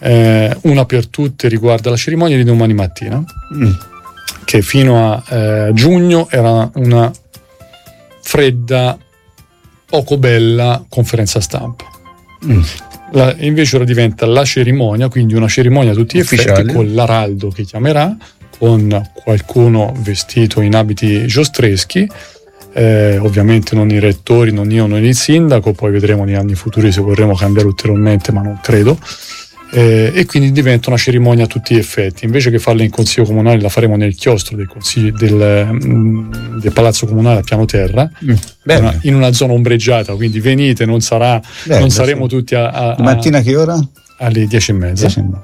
Una per tutte riguarda la cerimonia di domani mattina, che fino a giugno era una fredda, poco bella conferenza stampa. Invece ora diventa la cerimonia, quindi una cerimonia a tutti gli effetti, con l'araldo che chiamerà, con qualcuno vestito in abiti giostreschi, ovviamente non i rettori, non io, non il sindaco, poi vedremo negli anni futuri se vorremmo cambiare ulteriormente, ma non credo. E quindi diventa una cerimonia a tutti gli effetti. Invece che farla in consiglio comunale, la faremo nel chiostro del palazzo comunale a piano terra, in una zona ombreggiata, quindi venite, non saremo tutti mattina che ora? Alle 10:30.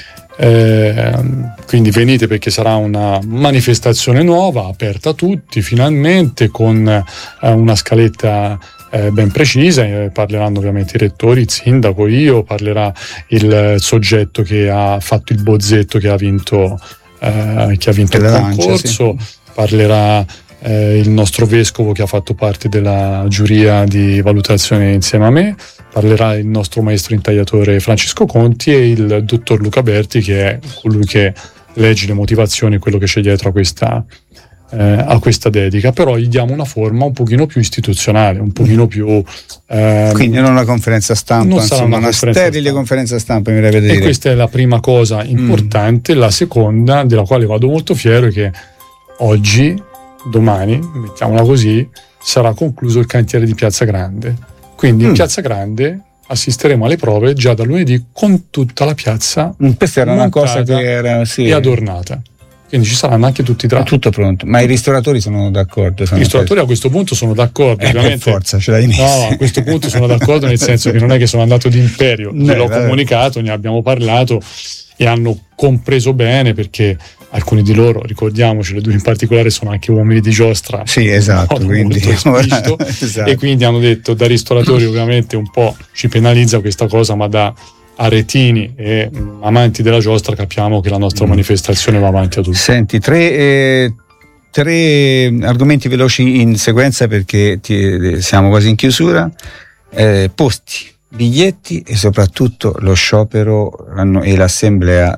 Quindi venite, perché sarà una manifestazione nuova, aperta a tutti finalmente, con una scaletta ben precisa. Parleranno ovviamente i rettori, il sindaco, io, parlerà il soggetto che ha fatto il bozzetto, che ha vinto il concorso, parlerà il nostro vescovo che ha fatto parte della giuria di valutazione insieme a me, parlerà il nostro maestro intagliatore Francesco Conti e il dottor Luca Berti, che è colui che legge le motivazioni, quello che c'è dietro a questa dedica. Però gli diamo una forma un pochino più istituzionale, un pochino più quindi non una conferenza stampa, insomma, una sterile conferenza stampa, mi deve dire. E questa è la prima cosa importante. La seconda, della quale vado molto fiero, è che oggi, domani, mettiamola così, sarà concluso il cantiere di Piazza Grande. Quindi in Piazza Grande assisteremo alle prove già da lunedì, con tutta la piazza questa era una cosa che era e adornata. Quindi ci saranno anche tutti i tratti. Tutto pronto. Ma i ristoratori sono d'accordo? I ristoratori a questo punto sono d'accordo, ovviamente. Per forza, ce l'hai messo. No, a questo punto sono d'accordo, nel senso che non è che sono andato d'imperio, l'ho comunicato, ne abbiamo parlato e hanno compreso bene, perché alcuni di loro, ricordiamoci, le due in particolare, sono anche uomini di giostra. Sì, esatto, quindi esatto. E quindi hanno detto, da ristoratori ovviamente un po' ci penalizza questa cosa, ma da aretini e amanti della giostra capiamo che la nostra manifestazione va avanti a tutti. Senti, tre argomenti veloci in sequenza, perché siamo quasi in chiusura. Posti, biglietti e soprattutto lo sciopero e l'assemblea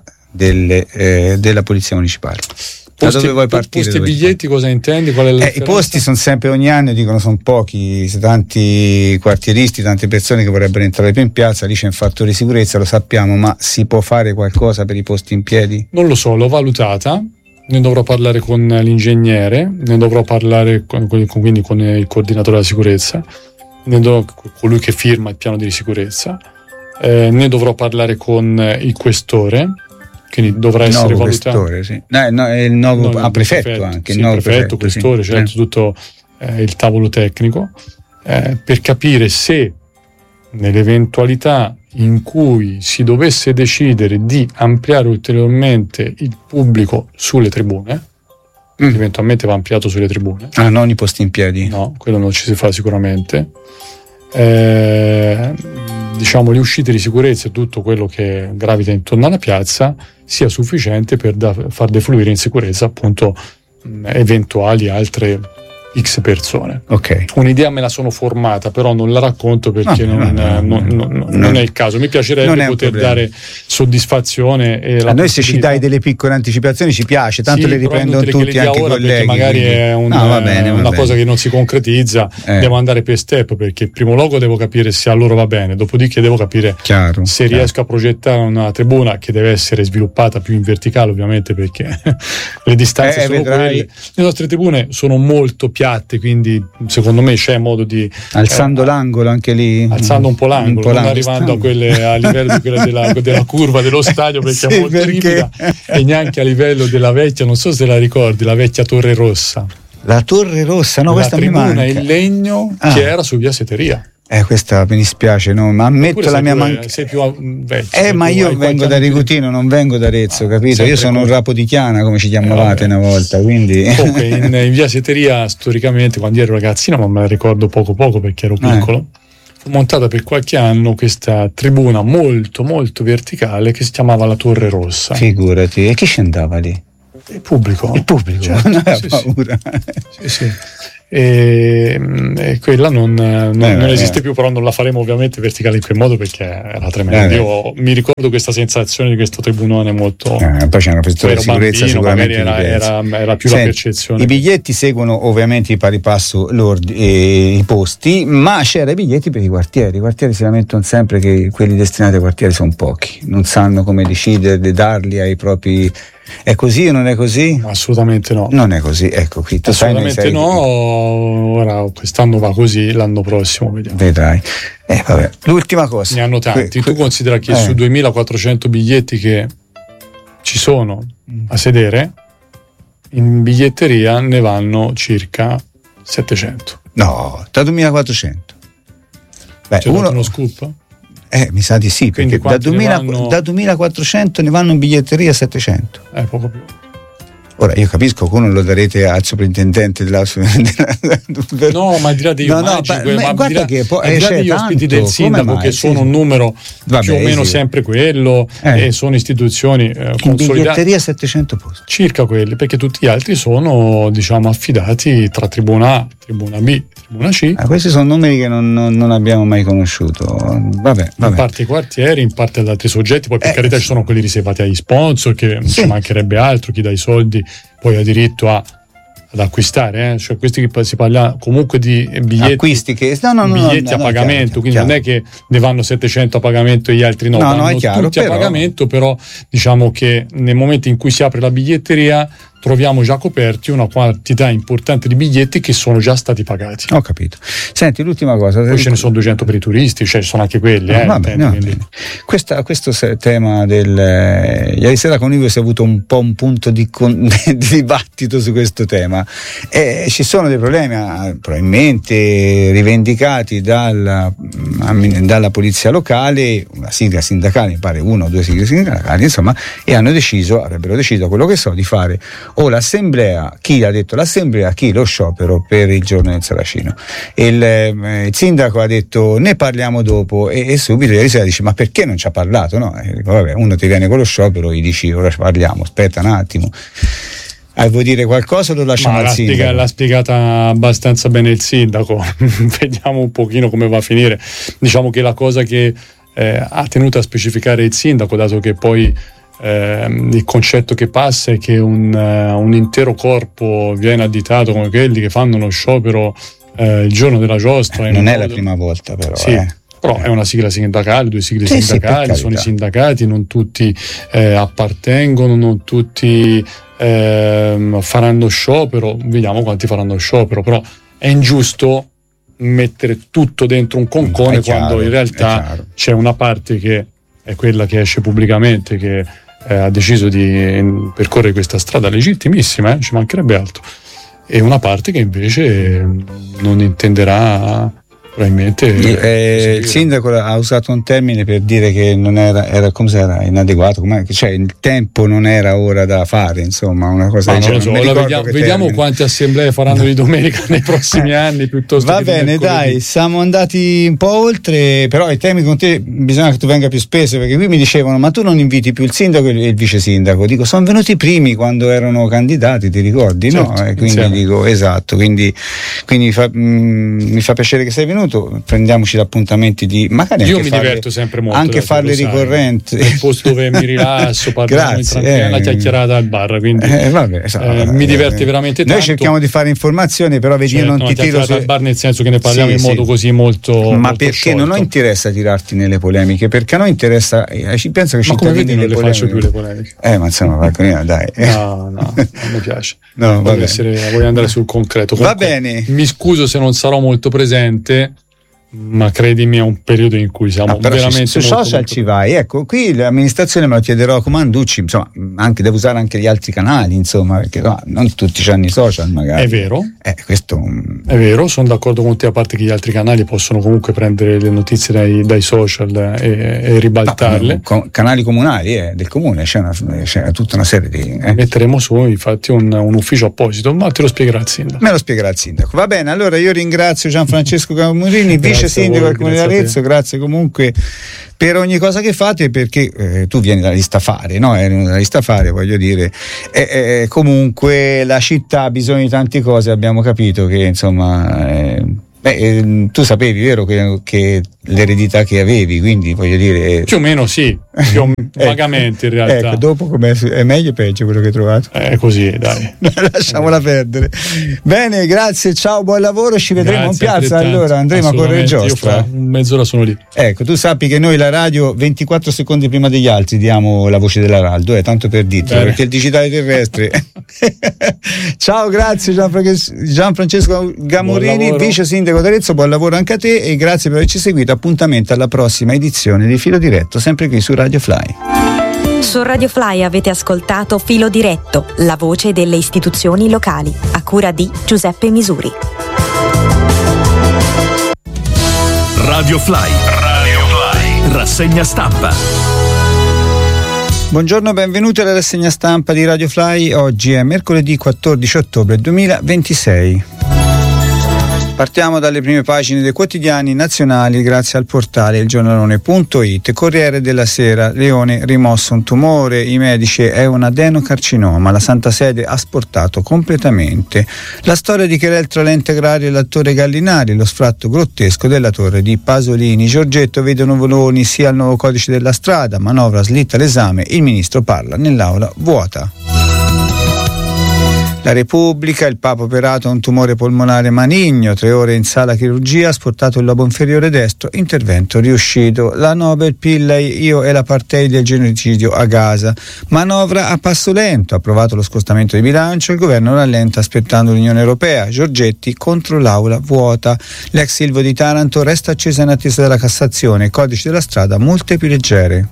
della polizia municipale. Da dove vuoi partire? Posti e biglietti, cosa intendi? Qual è I posti sono sempre, ogni anno dicono sono pochi, tanti quartieristi, tante persone che vorrebbero entrare più in piazza. Lì c'è un fattore di sicurezza, lo sappiamo, ma si può fare qualcosa per i posti in piedi? Non lo so, l'ho valutata, ne dovrò parlare con l'ingegnere, ne dovrò parlare con il coordinatore della sicurezza, colui che firma il piano di sicurezza, ne dovrò parlare con il questore, quindi dovrà essere valutato. Questore, sì. È il nuovo prefetto anche. Sì, il prefetto, questore, sì. Certo, tutto il tavolo tecnico, per capire se nell'eventualità in cui si dovesse decidere di ampliare ulteriormente il pubblico sulle tribune, eventualmente va ampliato sulle tribune. Non i posti in piedi? No, quello non ci si fa sicuramente. Diciamo, le uscite di sicurezza e tutto quello che gravita intorno alla piazza sia sufficiente per far defluire in sicurezza appunto eventuali altre X persone. Ok. Un'idea me la sono formata, però non la racconto perché non è il caso. Mi piacerebbe poter dare soddisfazione. A noi se ci dai delle piccole anticipazioni ci piace, tanto le riprendono tutti, anche i colleghi. Magari è una cosa che non si concretizza. Devo andare per step, perché in primo luogo devo capire se a loro va bene, dopodiché devo capire se riesco a progettare una tribuna che deve essere sviluppata più in verticale, ovviamente, perché le distanze sono quelle. Le nostre tribune sono molto piatte, quindi secondo me c'è modo di alzando l'angolo anche lì, alzando un po' l'angolo, non arrivando a livello di quella della curva dello stadio, perché è molto ripida, e neanche a livello della vecchia, non so se la ricordi, la vecchia Torre Rossa. La Torre Rossa, no, questa mi manca. La tribuna in legno che era su via Setteria. Questa mi dispiace, no? Ma ammetto la mia mancanza. Sei più vecchio. Ma io vengo da Rigutino, non vengo da Arezzo, capito? Io sono un Rapodichiana, come ci chiamavate una volta, quindi. Comunque in via Setteria, storicamente, quando ero ragazzino, ma me la ricordo poco perché ero piccolo, fu montata per qualche anno questa tribuna molto molto verticale che si chiamava la Torre Rossa. Figurati, e chi ci andava lì? Il pubblico, certo, non aveva paura. Sì. e quella non esiste più, però non la faremo ovviamente verticale in quel modo perché era tremendo. Io mi ricordo questa sensazione di questo tribunone molto poi c'è una questione di sicurezza, sicuramente era più la percezione. I biglietti seguono ovviamente di pari passo i posti, ma c'era i biglietti per i quartieri si lamentano sempre che quelli destinati ai quartieri sono pochi, non sanno come decidere di darli ai propri. È così o non è così? Assolutamente no. Non è così, ecco qui. Assolutamente no. Ora quest'anno va così, l'anno prossimo vediamo. Vedrai. Vabbè. L'ultima cosa. Ne hanno tanti. Tu considera che su 2400 biglietti che ci sono a sedere, in biglietteria ne vanno circa 700. No, da 2400. C'è uno scoop? Mi sa di sì, perché da 2400 ne vanno in biglietteria 700. Poco più. Ora io capisco che uno lo darete al sovrintendente no, ma al di là degli guarda che poi al di là degli ospiti del sindaco che sono un numero più o meno sempre quello e sono istituzioni in biglietteria 700 posti circa quelli, perché tutti gli altri sono affidati tra tribuna A, tribuna B, tribuna C. Questi sono numeri che non abbiamo mai conosciuto. Vabbè. In parte i quartieri, in parte ad altri soggetti, poi per carità ci sono quelli riservati agli sponsor, che non ci mancherebbe altro, chi dà i soldi poi ha diritto ad acquistare, cioè questi che si parla comunque di biglietti acquisti biglietti a pagamento, quindi non è che ne vanno 700 a pagamento e gli altri no, vanno è chiaro, tutti a pagamento, però diciamo che nel momento in cui si apre la biglietteria troviamo già coperti una quantità importante di biglietti che sono già stati pagati. Ho capito. Senti, l'ultima cosa. Poi ce ne sono 200 per i turisti, cioè ci sono anche quelli. Questo tema ieri sera con Ivo si è avuto un po' un punto di dibattito su questo tema. Ci sono dei problemi probabilmente rivendicati dalla polizia locale, una sigla sindacale, mi pare 1 o 2 sigle sindacali, insomma, e avrebbero deciso quello che so di fare o l'assemblea, chi ha detto l'assemblea, chi lo sciopero per il giorno del Saracino. Il sindaco ha detto ne parliamo dopo e subito ieri sera dice ma perché non ci ha parlato? No? Dico, vabbè, uno ti viene con lo sciopero, gli dici ora parliamo, aspetta un attimo. Vuoi dire qualcosa o lo lasciamo al sindaco? L'ha spiegata abbastanza bene il sindaco. Vediamo un pochino come va a finire. Diciamo che la cosa che ha tenuto a specificare il sindaco, dato che poi il concetto che passa è che un intero corpo viene additato come quelli che fanno lo sciopero il giorno della giostra. Non è la prima volta però. Sì. Però è una sigla sindacale, 2 sigle sindacali, sono i sindacati, non tutti appartengono, non tutti faranno sciopero, vediamo quanti faranno sciopero, però è ingiusto mettere tutto dentro un concone quando in realtà c'è una parte che è quella che esce pubblicamente, che ha deciso di percorrere questa strada legittimissima, ci mancherebbe altro, e una parte che invece non intenderà probabilmente. Il sindaco ha usato un termine per dire che non era come se era inadeguato, cioè il tempo non era ora da fare, insomma, una cosa non lo so, vediamo quante assemblee faranno di domenica nei prossimi anni piuttosto. Va bene, dai, siamo andati un po' oltre, però i temi con te bisogna che tu venga più spesso, perché qui mi dicevano ma tu non inviti più il sindaco e il vice sindaco. Dico, sono venuti i primi quando erano candidati, ti ricordi? Certo, no? Quindi insieme. Dico, esatto, quindi mi fa piacere che sei venuto. Prendiamoci l'appuntamenti di magari io mi diverto sempre molto anche farle ricorrenti nel posto dove mi rilasso, parliamo in tranquilla, una chiacchierata al bar, quindi mi diverte veramente tanto. Noi cerchiamo di fare informazioni, però vedi, io non ti tiro al bar, nel senso che ne parliamo in modo così molto ma perché sciolto. Non interessa tirarti nelle polemiche, perché a noi interessa, penso che ma come vedi non le faccio più le polemiche, ma insomma dai. no non mi piace, voglio andare sul concreto. Comunque, va bene, mi scuso se non sarò molto presente, ma credimi è un periodo in cui siamo veramente su social molto ci vai, ecco, qui l'amministrazione me lo chiederò come Anducci, insomma, anche devo usare anche gli altri canali, insomma, perché non tutti hanno i social magari. È vero, questo è vero, sono d'accordo con te, a parte che gli altri canali possono comunque prendere le notizie dai social e ribaltarle. Canali comunali del comune, c'è tutta una serie di metteremo su infatti un ufficio apposito, ma te lo spiegherà il sindaco. Me lo spiegherà il sindaco. Va bene, allora io ringrazio Gianfrancesco Camurini, vice vice sindaco del Comune di Arezzo, grazie comunque per ogni cosa che fate, perché tu vieni dalla lista Fare, no? Eri nella lista Fare, voglio dire, comunque la città ha bisogno di tante cose, abbiamo capito che insomma tu sapevi, vero, che l'eredità che avevi, quindi voglio dire più o meno sì, vagamente in realtà. Ecco, dopo è meglio o peggio quello che hai trovato? È così, dai. Lasciamola perdere. Bene, grazie, ciao, buon lavoro, ci vedremo in piazza, allora andremo a correre giostra. Io fra mezz'ora sono lì. Ecco, tu sappi che noi la radio 24 secondi prima degli altri diamo la voce dell'Araldo, tanto per dirtelo, perché il digitale terrestre. Ciao, grazie Gianfrancesco Gamorini, vice sindaco d'Arezzo, buon lavoro anche a te e grazie per averci seguito. Appuntamento alla prossima edizione di Filo Diretto, sempre qui su Radio Fly. Su Radio Fly avete ascoltato Filo Diretto, la voce delle istituzioni locali, a cura di Giuseppe Misuri. Radio Fly. Rassegna stampa. Buongiorno, benvenuti alla rassegna stampa di Radio Fly. Oggi è mercoledì 14 ottobre 2026. Partiamo dalle prime pagine dei quotidiani nazionali grazie al portale ilgiornalone.it. Corriere della Sera, Leone rimosso un tumore, i medici è un adenocarcinoma, la Santa Sede ha sportato completamente. La storia di querel tra l'ente agrario e l'attore Gallinari, lo sfratto grottesco della torre di Pasolini. Giorgetto vede nuvoloni sia al nuovo codice della strada, manovra slitta l'esame, il ministro parla nell'aula vuota. La Repubblica, il Papa operato a un tumore polmonare maligno, 3 ore in sala chirurgia, asportato il lobo inferiore destro, intervento riuscito. La Nobel Pillai, io e l'apartheid del genocidio a Gaza. Manovra a passo lento, approvato lo scostamento di bilancio, il governo rallenta aspettando l'Unione Europea. Giorgetti contro l'aula vuota. L'ex Silvo di Taranto resta accesa in attesa della Cassazione, codice della strada, multe più leggere.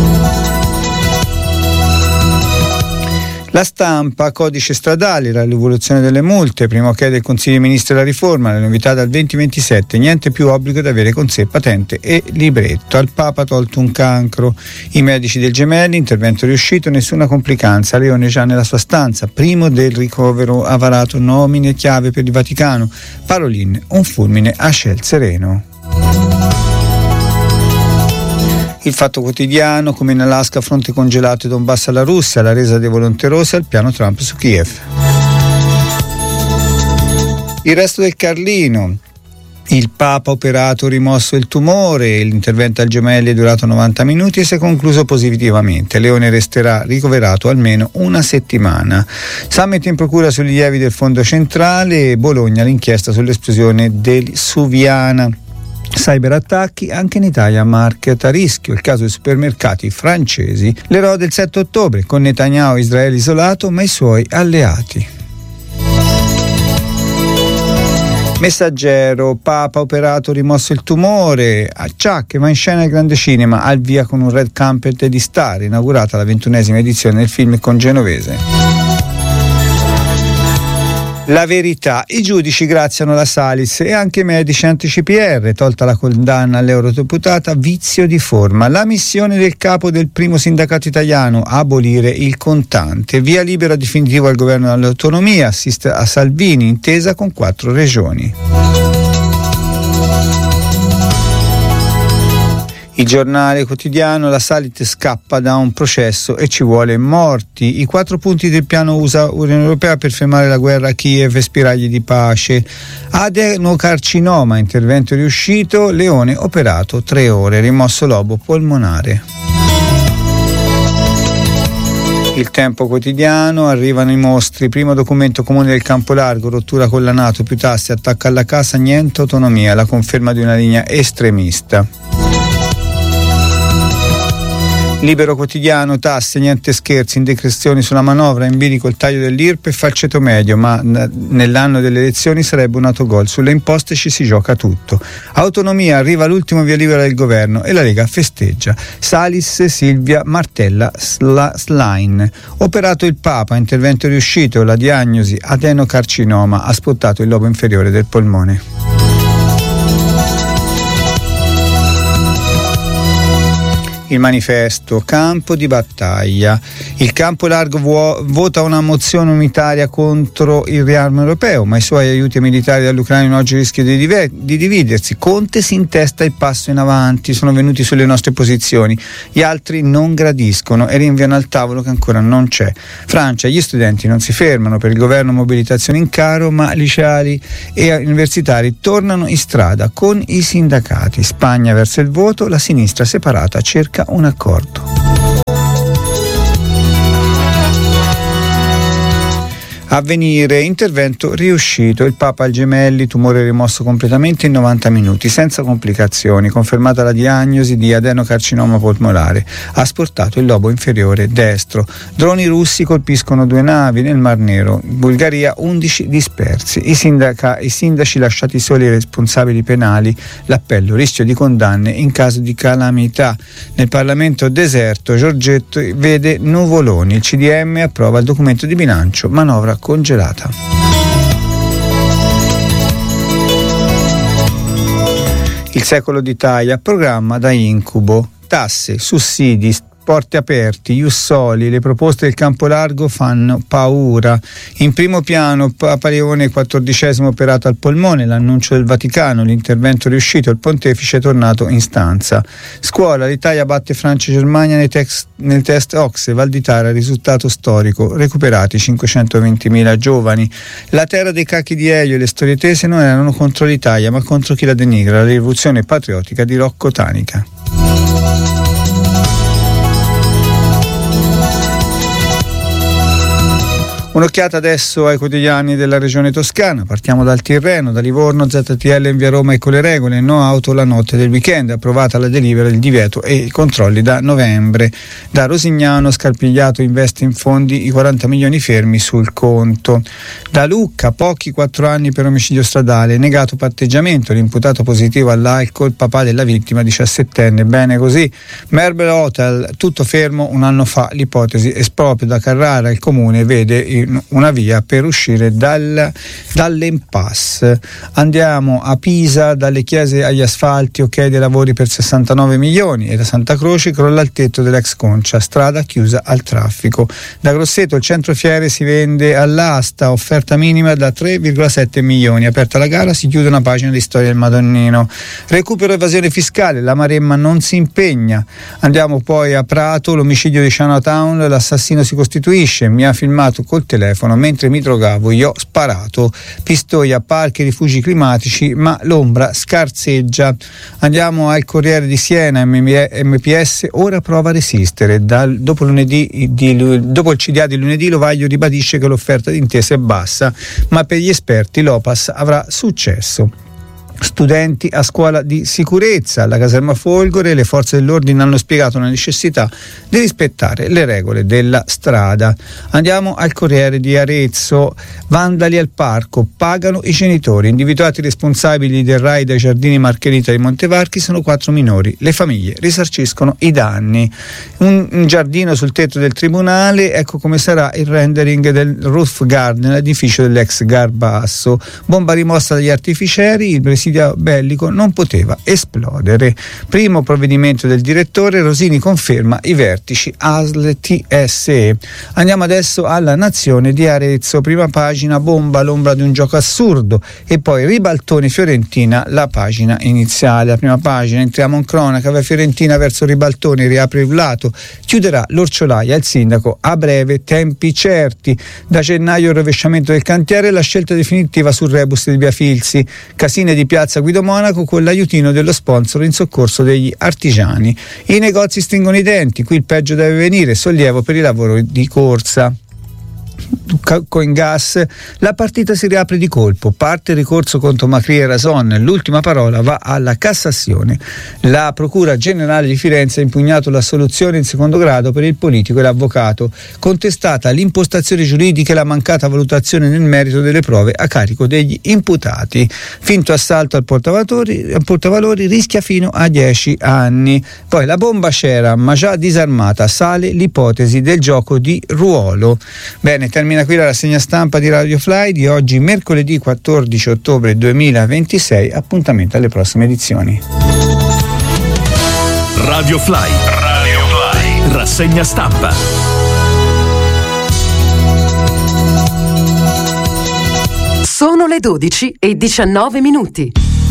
La Stampa, codice stradale, la rivoluzione delle multe, primo ok del Consiglio dei Ministri la riforma, le novità dal 2027, niente più obbligo di avere con sé patente e libretto. Al Papa tolto un cancro, i medici del Gemelli, intervento riuscito, nessuna complicanza, Leone già nella sua stanza, primo del ricovero, ha varato nomine chiave per il Vaticano, Parolin, un fulmine a Ciel sereno. Il Fatto Quotidiano, come in Alaska, fronte congelato e Donbass alla Russia, la resa dei volonterosi al piano Trump su Kiev. Il Resto del Carlino, il Papa operato, rimosso il tumore, l'intervento al Gemelli è durato 90 minuti e si è concluso positivamente. Leone resterà ricoverato almeno una settimana. Summit in procura sugli allievi del Fondo Centrale, Bologna l'inchiesta sull'esplosione del Suviana. Cyberattacchi anche in Italia, market a rischio, il caso dei supermercati francesi, l'eroe del 7 ottobre, con Netanyahu Israele isolato ma i suoi alleati. Messaggero, Papa operato, rimosso il tumore, Acciacche va in scena il grande cinema, al via con un red carpet di star, inaugurata la 21esima edizione del film con Genovese. La Verità, i giudici graziano la Salis e anche i medici anti-CPR, tolta la condanna all'eurodeputata, vizio di forma. La missione del capo del primo sindacato italiano, abolire il contante. Via libera definitivo al governo dell'autonomia, assiste a Salvini, intesa con 4 regioni. Il Giornale Quotidiano, la Salis scappa da un processo e ci vuole morti. I 4 punti del piano USA-Unione Europea per fermare la guerra a Kiev e spiragli di pace. Adenocarcinoma, intervento riuscito, Leone operato 3 ore, rimosso lobo polmonare. Il Tempo Quotidiano, arrivano i mostri, primo documento comune del campo largo, rottura con la NATO, più tasse, attacco alla casa, niente autonomia, la conferma di una linea estremista. Libero Quotidiano, tasse, niente scherzi, indiscrezioni sulla manovra, in bilico il taglio dell'IRPEF e al ceto medio, ma nell'anno delle elezioni sarebbe un autogol, sulle imposte ci si gioca tutto. Autonomia, arriva l'ultimo via libera del governo e la Lega festeggia. Salis, Silvia, martella Schlein. Operato il Papa, intervento riuscito, la diagnosi adenocarcinoma, ha spottato il lobo inferiore del polmone. Il Manifesto, campo di battaglia. Il campo largo vota una mozione unitaria contro il riarmo europeo, ma i suoi aiuti militari all'Ucraina oggi rischiano di dividersi. Conte si intesta il passo in avanti, sono venuti sulle nostre posizioni, gli altri non gradiscono e rinviano al tavolo che ancora non c'è. Francia, gli studenti non si fermano, per il governo mobilitazione in caro, ma liceali e universitari tornano in strada con i sindacati. Spagna verso il voto, la sinistra separata cerca un accordo. Avvenire, intervento riuscito, il Papa al Gemelli, tumore rimosso completamente in 90 minuti, senza complicazioni, confermata la diagnosi di adenocarcinoma polmonare, ha asportato il lobo inferiore destro. Droni russi colpiscono 2 navi nel Mar Nero, in Bulgaria 11 dispersi, i sindaci lasciati soli ai responsabili penali, l'appello, rischio di condanne in caso di calamità. Nel Parlamento deserto, Giorgetto vede nuvoloni, il CDM approva il documento di bilancio, manovra congelata. Il secolo d'Italia, programma da incubo, tasse, sussidi, porti aperti, ius soli, le proposte del campo largo fanno paura. In primo piano Papa Leone XIV operato al polmone, l'annuncio del Vaticano, l'intervento riuscito, il pontefice è tornato in stanza. Scuola, l'Italia batte Francia e Germania nel test OCSE, Val d'Itara, risultato storico, recuperati 520.000 giovani. La terra dei cacchi di Elio e le storie tese non erano contro l'Italia, ma contro chi la denigra, la rivoluzione patriottica di Rocco Tanica. Un'occhiata adesso ai quotidiani della regione toscana. Partiamo dal Tirreno, da Livorno, ZTL in via Roma e con le regole, no auto la notte del weekend, approvata la delibera, il divieto e i controlli da novembre. Da Rosignano, Scarpigliato investe in fondi i 40 milioni fermi sul conto. Da Lucca, pochi 4 anni per omicidio stradale, negato patteggiamento, l'imputato positivo all'alcol, papà della vittima 17enne, bene così. Marble Hotel, tutto fermo un anno fa, l'ipotesi esproprio da Carrara, il comune vede una via per uscire dall'impasse. Andiamo a Pisa, dalle chiese agli asfalti, ok dei lavori per 69 milioni, e da Santa Croce crolla il tetto dell'ex Concia, strada chiusa al traffico. Da Grosseto il centro fiere si vende all'asta, offerta minima da 3,7 milioni, aperta la gara, si chiude una pagina di storia del Madonnino. Recupero evasione fiscale, la Maremma non si impegna. Andiamo poi a Prato, l'omicidio di Chinatown, l'assassino si costituisce, mi ha filmato col telefono mentre mi drogavo, gli ho sparato. Pistoia, parchi, rifugi climatici, ma l'ombra scarseggia. Andiamo al Corriere di Siena, MPS ora prova a resistere. Dopo il CDA di lunedì Lovaglio ribadisce che l'offerta d'intesa è bassa, ma per gli esperti l'Opas avrà successo. Studenti a scuola di sicurezza, alla caserma Folgore le forze dell'ordine hanno spiegato la necessità di rispettare le regole della strada. Andiamo al Corriere di Arezzo, vandali al parco, pagano i genitori, individuati responsabili del raid ai giardini Margherita di Montevarchi sono 4 minori, le famiglie risarciscono i danni. Un giardino sul tetto del tribunale, ecco come sarà il rendering del roof garden, l'edificio dell'ex Garbasso, bomba rimossa dagli artificieri, il presidio bellico non poteva esplodere. Primo provvedimento del direttore, Rosini conferma i vertici ASL TSE. Andiamo adesso alla Nazione di Arezzo, prima pagina, bomba l'ombra di un gioco assurdo, e poi ribaltoni Fiorentina, la pagina iniziale. La prima pagina, entriamo in cronaca, va Fiorentina verso ribaltoni, riapre il lato, chiuderà l'orciolaia, il sindaco a breve, tempi certi. Da gennaio il rovesciamento del cantiere, la scelta definitiva sul rebus di via Filzi, casine di piazza Guido Monaco con l'aiutino dello sponsor in soccorso degli artigiani. I negozi stringono i denti, qui il peggio deve venire, sollievo per i lavori di corsa. Coingas, la partita si riapre di colpo, parte il ricorso contro Macri e Rason, l'ultima parola va alla Cassazione. La Procura Generale di Firenze ha impugnato l'assoluzione in secondo grado per il politico e l'avvocato, contestata l'impostazione giuridica e la mancata valutazione nel merito delle prove a carico degli imputati. Finto assalto al portavalori rischia fino a 10 anni. Poi la bomba c'era ma già disarmata, sale l'ipotesi del gioco di ruolo. Bene, termina qui la rassegna stampa di Radio Fly di oggi, mercoledì 14 ottobre 2026. Appuntamento alle prossime edizioni. Radio Fly. Rassegna stampa. Sono le 12:19.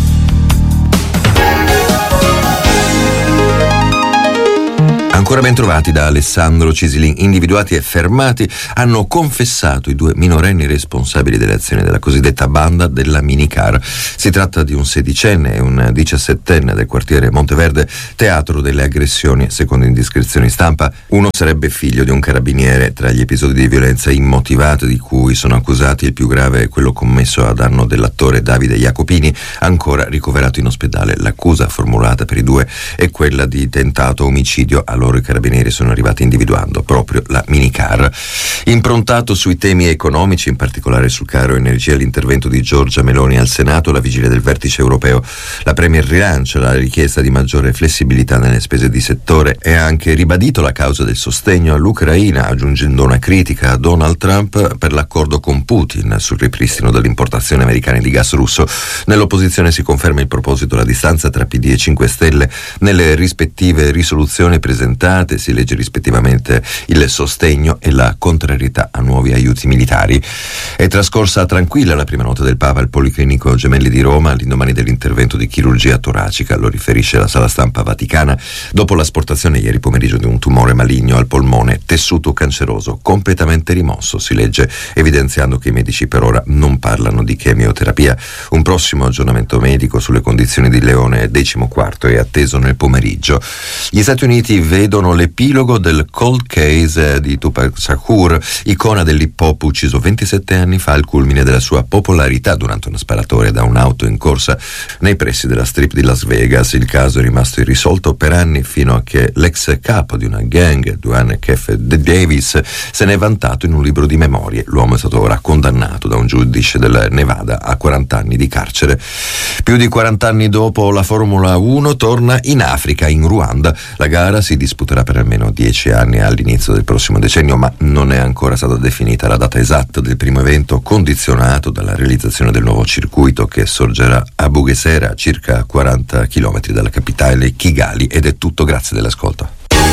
Ancora ben trovati da Alessandro Cisilin. Individuati e fermati hanno confessato i 2 minorenni responsabili delle azioni della cosiddetta banda della minicar. Si tratta di un 16enne e un 17enne del quartiere Monteverde, teatro delle aggressioni, secondo indiscrezioni stampa. Uno sarebbe figlio di un carabiniere. Tra gli episodi di violenza immotivata di cui sono accusati, il più grave è quello commesso a danno dell'attore Davide Jacopini, ancora ricoverato in ospedale. L'accusa formulata per i 2 è quella di tentato omicidio. A loro i carabinieri sono arrivati individuando proprio la minicar. Improntato sui temi economici, in particolare sul caro energia, l'intervento di Giorgia Meloni al Senato alla vigilia del vertice europeo. La Premier rilancia la richiesta di maggiore flessibilità nelle spese di settore e ha anche ribadito la causa del sostegno all'Ucraina, aggiungendo una critica a Donald Trump per l'accordo con Putin sul ripristino dell'importazione americana di gas russo. Nell'opposizione si conferma il proposito la distanza tra PD e 5 Stelle. Nelle rispettive risoluzioni presentate si legge rispettivamente il sostegno e la contrarietà a nuovi aiuti militari. È trascorsa tranquilla la prima notte del Papa al Policlinico Gemelli di Roma all'indomani dell'intervento di chirurgia toracica, lo riferisce la sala stampa vaticana, dopo l'asportazione ieri pomeriggio di un tumore maligno al polmone, tessuto canceroso completamente rimosso, si legge, evidenziando che i medici per ora non parlano di chemioterapia. Un prossimo aggiornamento medico sulle condizioni di Leone XIV è atteso nel pomeriggio. Gli Stati Uniti vedono l'epilogo del cold case di Tupac Shakur, icona dell'hip hop ucciso 27 anni fa al culmine della sua popolarità durante una sparatoria da un'auto in corsa nei pressi della strip di Las Vegas. Il caso è rimasto irrisolto per anni, fino a che l'ex capo di una gang, Duane Kef Davis, se ne è vantato in un libro di memorie. L'uomo è stato ora condannato da un giudice del Nevada a 40 anni di carcere. Più di 40 anni dopo, la Formula 1 torna in Africa, in Ruanda. La gara si disputerà per almeno 10 anni all'inizio del prossimo decennio, ma non è ancora stata definita la data esatta del primo evento, condizionato dalla realizzazione del nuovo circuito che sorgerà a Bugesera, a circa 40 km dalla capitale Kigali. Ed è tutto, grazie dell'ascolto.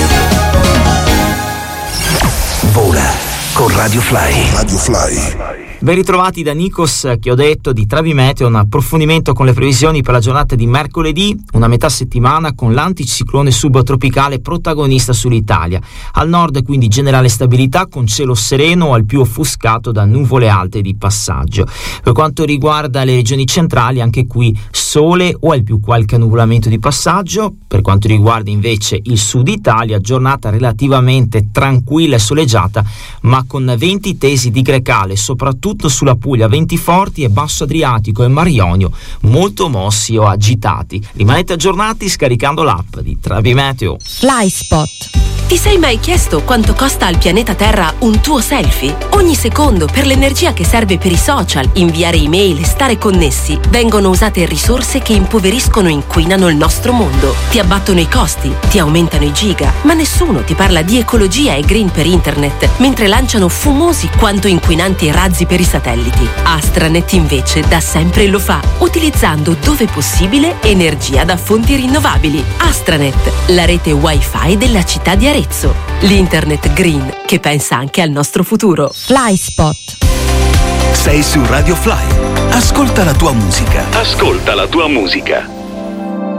Vola con Radio Fly. Radio Fly. Ben ritrovati da Nikos, che ho detto di Travi Meteo, un approfondimento con le previsioni per la giornata di mercoledì, una metà settimana con l'anticiclone subtropicale protagonista sull'Italia. Al nord quindi generale stabilità con cielo sereno, al più offuscato da nuvole alte di passaggio. Per quanto riguarda le regioni centrali, anche qui sole o al più qualche annuvolamento di passaggio. Per quanto riguarda invece il sud Italia, giornata relativamente tranquilla e soleggiata, ma con venti tesi di grecale, soprattutto sulla Puglia, venti forti e basso Adriatico e Mar Ionio molto mossi o agitati. Rimanete aggiornati scaricando l'app di Travi Meteo. FlySpot. Ti sei mai chiesto quanto costa al pianeta Terra un tuo selfie? Ogni secondo, per l'energia che serve per i social, inviare email e stare connessi, vengono usate risorse che impoveriscono e inquinano il nostro mondo. Ti abbattono i costi, ti aumentano i giga, ma nessuno ti parla di ecologia e green per internet, mentre lanciano fumosi quanto inquinanti razzi per i satelliti. Astranet invece da sempre lo fa, utilizzando dove possibile energia da fonti rinnovabili. Astranet, la rete wifi della città di Arezzo. L'internet green che pensa anche al nostro futuro. FlySpot. Sei su Radio Fly. Ascolta la tua musica. Ascolta la tua musica.